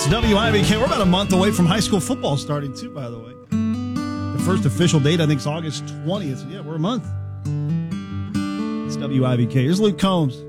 WIVK. We're about a month away from high school football starting, too, by the way. The first official date, I think, is August 20th. So, yeah, we're a month. It's WIVK. Here's Luke Combs.